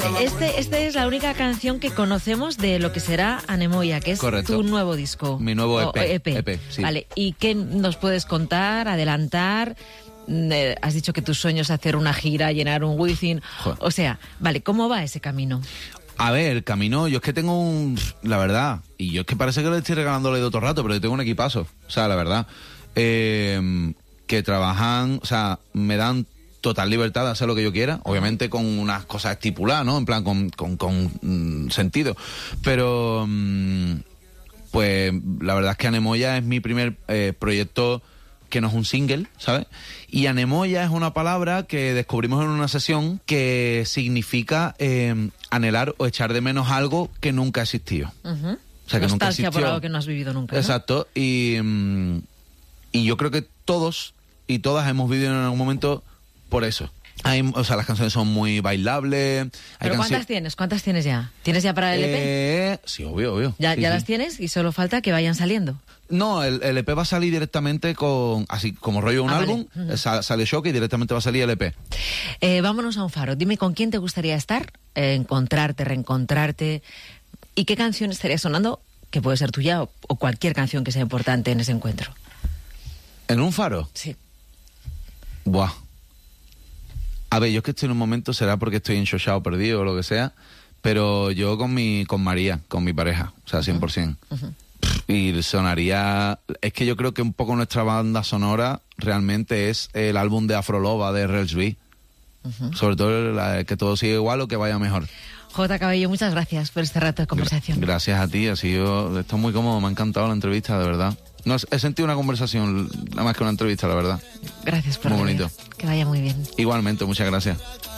Esta es la única canción que conocemos de lo que será Anemoia, que es Correcto. Tu nuevo disco. Mi nuevo EP. EP. Sí. Vale, ¿y qué nos puedes contar, adelantar? Has dicho que tu sueño es hacer una gira, llenar un Wizzing. O sea, vale, ¿cómo va ese camino? A ver, el camino, yo es que tengo la verdad, y yo es que parece que le estoy regalando de otro rato, pero yo tengo un equipazo, o sea, la verdad, que trabajan, o sea, me dan total libertad de hacer lo que yo quiera, obviamente con unas cosas estipuladas, ¿no? En plan, con sentido. Pero, pues, la verdad es que Anemoia es mi primer proyecto que no es un single, ¿sabes? Y anemoia es una palabra que descubrimos en una sesión que significa anhelar o echar de menos algo que nunca existió. Uh-huh. O sea, que nunca existió. Por algo que no has vivido nunca, ¿no? Exacto. Y yo creo que todos y todas hemos vivido en algún momento por eso. O sea, las canciones son muy bailables. ¿Pero cuántas tienes? ¿Cuántas tienes ya? ¿Tienes ya para el EP? Sí, obvio. ¿Ya sí. las tienes? Y solo falta que vayan saliendo. No, el EP va a salir directamente así como rollo un álbum, vale. sale Shock y directamente va a salir el EP. Vámonos a un faro. Dime con quién te gustaría estar, encontrarte, reencontrarte, y qué canción estaría sonando, que puede ser tuya o cualquier canción que sea importante en ese encuentro. ¿En un faro? Sí. Buah. A ver, yo es que estoy en un momento, será porque estoy enchochado, perdido o lo que sea, pero yo con María, con mi pareja, o sea, 100%. Uh-huh. Y sonaría... Es que yo creo que un poco nuestra banda sonora realmente es el álbum de Afroloba de Rels B. Uh-huh. Sobre todo que todo siga igual o que vaya mejor. J. Cabello, muchas gracias por este rato de conversación. Gracias a ti, esto es muy cómodo, me ha encantado la entrevista, de verdad. No, he sentido una conversación, nada más que una entrevista, la verdad. Gracias por muy venir. bonito. Que vaya muy bien. Igualmente, muchas gracias.